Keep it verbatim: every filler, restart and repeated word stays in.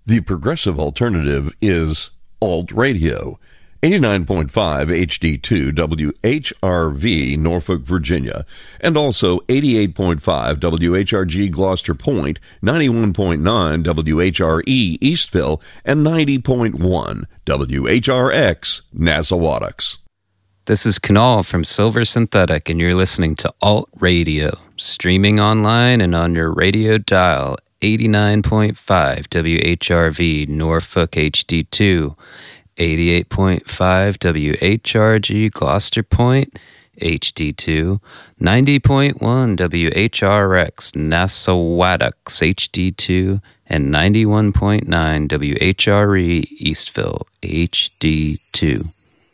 The progressive alternative is Alt Radio. eighty-nine point five H D two W H R V, Norfolk, Virginia, and also eighty-eight point five W H R G Gloucester Point, ninety-one point nine W H R E Eastville, and ninety point one W H R X Nassawadox. This is Kunal from Silver Synthetic, and you're listening to Alt Radio, streaming online and on your radio dial, eighty-nine point five W H R V, Norfolk H D two, eighty-eight point five W H R G Gloucester Point, H D two, ninety point one W H R X Nassawadox, H D two, and ninety-one point nine W H R E Eastville, H D two.